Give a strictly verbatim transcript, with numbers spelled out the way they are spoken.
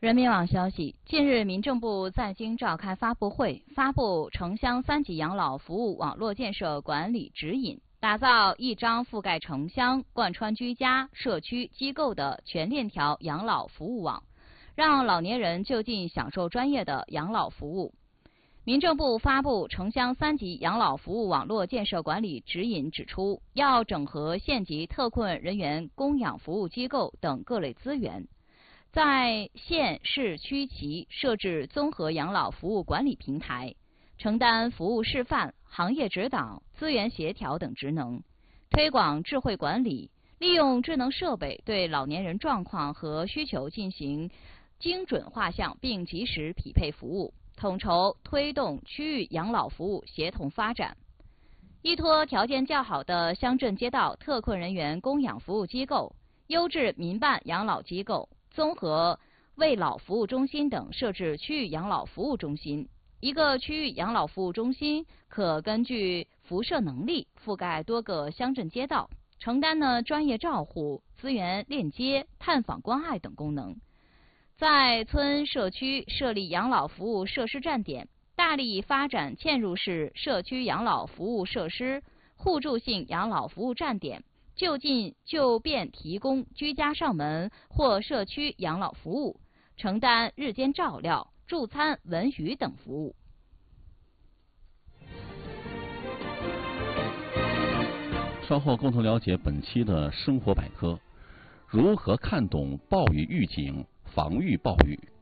人民网消息，近日，民政部在京召开发布会，发布城乡三级养老服务网络建设管理指引，打造一张覆盖城乡、贯穿居家、社区、机构的全链条养老服务网，让老年人就近享受专业的养老服务。民政部发布城乡三级养老服务网络建设管理指引指出，要整合县级特困人员供养服务机构等各类资源，在县市区级设置综合养老服务管理平台，承担服务示范、行业指导、资源协调等职能，推广智慧管理，利用智能设备对老年人状况和需求进行精准画像并及时匹配服务，统筹推动区域养老服务协同发展。依托条件较好的乡镇街道特困人员供养服务机构、优质民办养老机构、综合慰老服务中心等设置区域养老服务中心。一个区域养老服务中心可根据辐射能力覆盖多个乡镇街道，承担呢专业照护、资源链接、探访关爱等功能。在村社区设立养老服务设施站点，大力发展嵌入式社区养老服务设施、互助性养老服务站点，就近就便提供居家上门或社区养老服务，承担日间照料、助餐、文娱等服务。 稍后共同了解本期的生活百科：如何看懂暴雨预警，防御暴雨。